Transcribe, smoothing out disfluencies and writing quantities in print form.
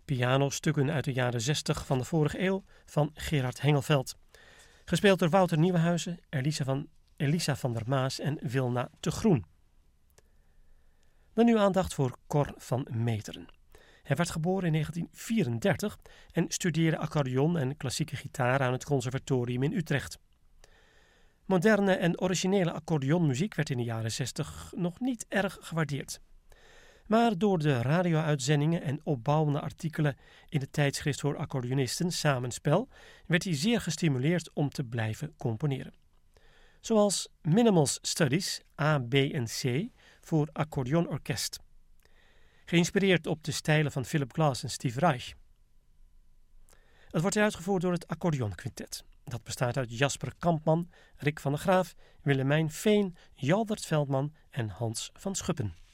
pianostukken uit de jaren 60 van de vorige eeuw van Gerard Hengelveld. Gespeeld door Wouter Nieuwenhuizen, Elisa van der Maas en Wilna te Groen. Dan nu aandacht voor Cor van Meteren. Hij werd geboren in 1934 en studeerde accordeon en klassieke gitaar aan het conservatorium in Utrecht. Moderne en originele accordeonmuziek werd in de jaren 60 nog niet erg gewaardeerd. Maar door de radio-uitzendingen en opbouwende artikelen in het tijdschrift voor accordeonisten Samenspel werd hij zeer gestimuleerd om te blijven componeren. Zoals Minimal's Studies A, B en C voor accordeonorkest. Geïnspireerd op de stijlen van Philip Glass en Steve Reich. Het wordt uitgevoerd door het accordeonquintet. Dat bestaat uit Jasper Kampman, Rick van der Graaf, Willemijn Veen, Jalbert Veldman en Hans van Schuppen.